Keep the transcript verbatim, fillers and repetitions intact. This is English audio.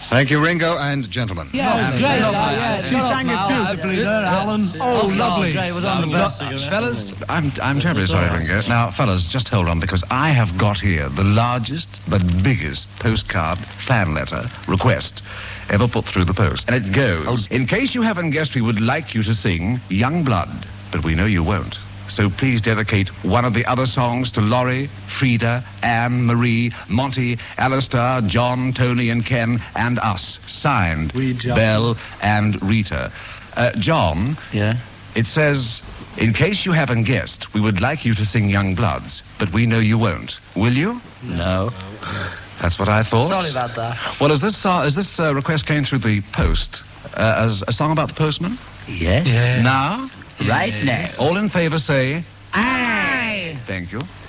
Thank you, Ringo and gentlemen. Yeah, great. Yeah, she sang it beautifully there, Alan. Oh, lovely. Fellas, I'm, I'm terribly sorry, Ringo. Now, fellas, just hold on, because I have got here the largest but biggest postcard fan letter request ever put through the post. And it goes, in case you haven't guessed, we would like you to sing Young Blood, but we know you won't. So please dedicate one of the other songs to Laurie, Frida, Anne, Marie, Monty, Alistair, John, Tony and Ken, and us. Signed, Belle and Rita. Uh, John, Yeah? it says, in case you haven't guessed, we would like you to sing Young Bloods, but we know you won't. Will you? No. That's what I thought. Sorry about that. Well, as this, uh, as this uh, request came through the post, uh, as a song about the postman? Yes? Now? Right now. All in favour say... Aye! Thank you.